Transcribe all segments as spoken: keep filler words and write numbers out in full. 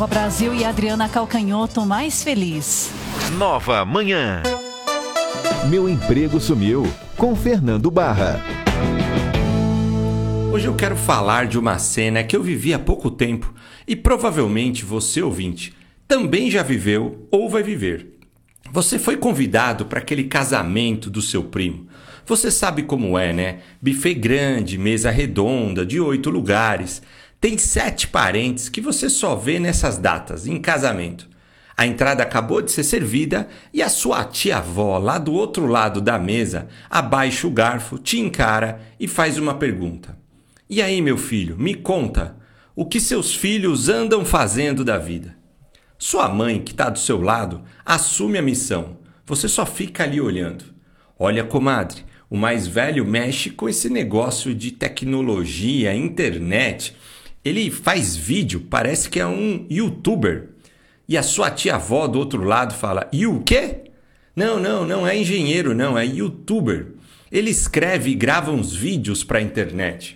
O Brasil e Adriana Calcanhoto mais feliz. Nova Manhã. Meu emprego sumiu, com Fernando Barra. Hoje eu quero falar de uma cena que eu vivi há pouco tempo e provavelmente você, ouvinte, também já viveu ou vai viver. Você foi convidado para aquele casamento do seu primo. Você sabe como é, né? Buffet grande, mesa redonda, de oito lugares. Tem sete parentes que você só vê nessas datas, em casamento. A entrada acabou de ser servida e a sua tia-avó, lá do outro lado da mesa, abaixa o garfo, te encara e faz uma pergunta. E aí, meu filho, me conta, o que seus filhos andam fazendo da vida? Sua mãe, que está do seu lado, assume a missão. Você só fica ali olhando. Olha, comadre, o mais velho mexe com esse negócio de tecnologia, internet. Ele faz vídeo, parece que é um youtuber. E a sua tia-avó do outro lado fala, e o quê? Não, não, não é engenheiro, não, é youtuber. Ele escreve e grava uns vídeos para a internet.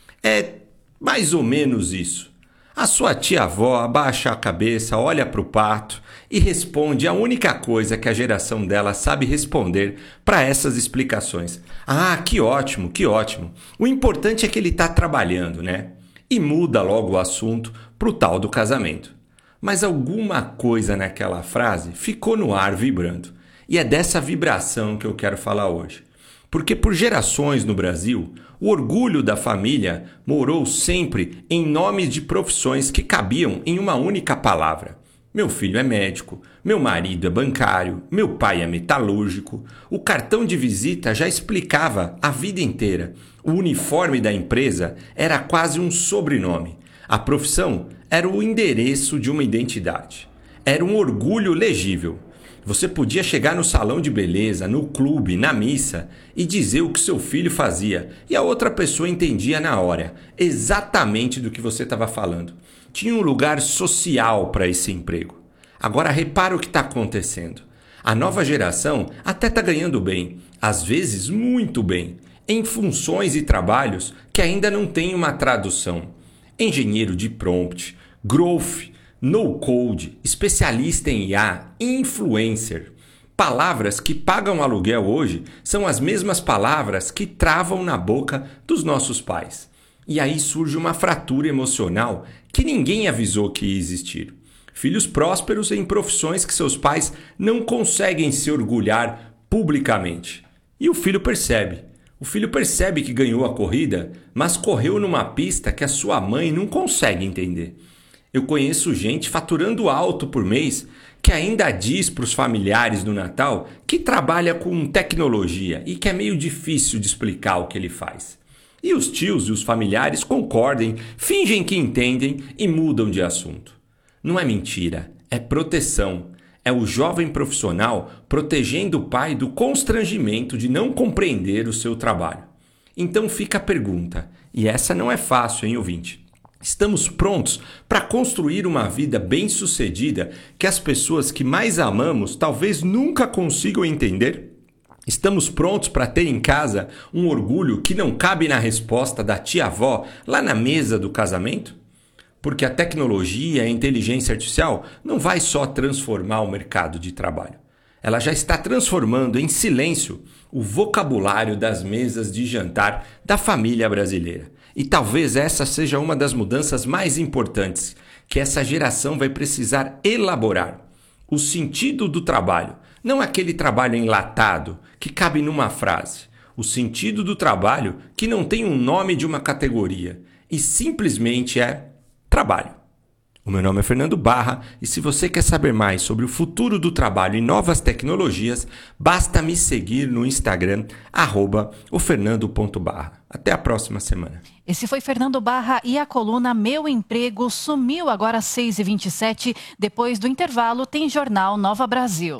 É mais ou menos isso. A sua tia-avó abaixa a cabeça, olha para o pato e responde a única coisa que a geração dela sabe responder para essas explicações. Ah, que ótimo, que ótimo. O importante é que ele está trabalhando, né? E muda logo o assunto para o tal do casamento. Mas alguma coisa naquela frase ficou no ar vibrando. E é dessa vibração que eu quero falar hoje. Porque por gerações no Brasil, o orgulho da família morou sempre em nomes de profissões que cabiam em uma única palavra. Meu filho é médico, meu marido é bancário, meu pai é metalúrgico. O cartão de visita já explicava a vida inteira. O uniforme da empresa era quase um sobrenome. A profissão era o endereço de uma identidade. Era um orgulho legível. Você podia chegar no salão de beleza, no clube, na missa e dizer o que seu filho fazia e a outra pessoa entendia na hora exatamente do que você estava falando. Tinha um lugar social para esse emprego. Agora repara o que está acontecendo. A nova geração até está ganhando bem, às vezes muito bem, em funções e trabalhos que ainda não têm uma tradução. Engenheiro de prompt, growth, no-code, especialista em I A, influencer. Palavras que pagam aluguel hoje são as mesmas palavras que travam na boca dos nossos pais. E aí surge uma fratura emocional que ninguém avisou que ia existir. Filhos prósperos em profissões que seus pais não conseguem se orgulhar publicamente. E o filho percebe. O filho percebe que ganhou a corrida, mas correu numa pista que a sua mãe não consegue entender. Eu conheço gente faturando alto por mês que ainda diz para os familiares no Natal que trabalha com tecnologia e que é meio difícil de explicar o que ele faz. E os tios e os familiares concordem, fingem que entendem e mudam de assunto. Não é mentira, é proteção. É o jovem profissional protegendo o pai do constrangimento de não compreender o seu trabalho. Então fica a pergunta, e essa não é fácil, hein, ouvinte? Estamos prontos para construir uma vida bem-sucedida que as pessoas que mais amamos talvez nunca consigam entender? Estamos prontos para ter em casa um orgulho que não cabe na resposta da tia-avó lá na mesa do casamento? Porque a tecnologia, a inteligência artificial não vai só transformar o mercado de trabalho. Ela já está transformando em silêncio o vocabulário das mesas de jantar da família brasileira. E talvez essa seja uma das mudanças mais importantes que essa geração vai precisar elaborar. O sentido do trabalho, não aquele trabalho enlatado que cabe numa frase. O sentido do trabalho que não tem um nome de uma categoria e simplesmente é trabalho. O meu nome é Fernando Barra e se você quer saber mais sobre o futuro do trabalho e novas tecnologias, basta me seguir no Instagram, arroba o fernando ponto barra. Até a próxima semana. Esse foi Fernando Barra e a coluna Meu Emprego Sumiu, agora às seis e vinte e sete. Depois do intervalo tem Jornal Nova Brasil.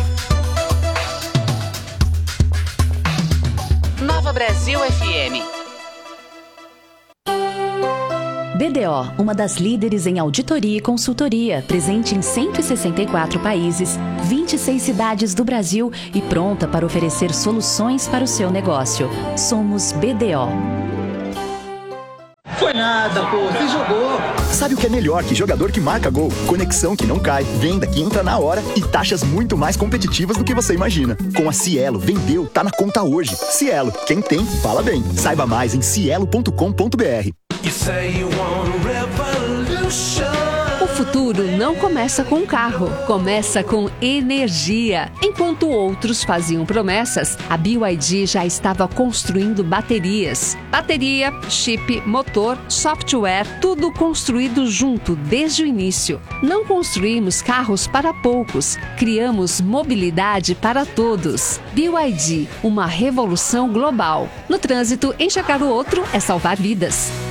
Nova Brasil F M. B D O, uma das líderes em auditoria e consultoria, presente em cento e sessenta e quatro países, vinte e seis cidades do Brasil e pronta para oferecer soluções para o seu negócio. Somos B D O. Foi Nada, pô, você jogou. Sabe o que é melhor que jogador que marca gol? Conexão que não cai, venda que entra na hora e taxas muito mais competitivas do que você imagina. Com a Cielo, vendeu, tá na conta hoje. Cielo, quem tem, fala bem. Saiba mais em cielo ponto com ponto br. O futuro não começa com um carro, começa com energia. Enquanto outros faziam promessas, a B Y D já estava construindo baterias. Bateria, chip, motor, software, tudo construído junto desde o início. Não construímos carros para poucos, criamos mobilidade para todos. B Y D, uma revolução global. No trânsito, enxergar o outro é salvar vidas.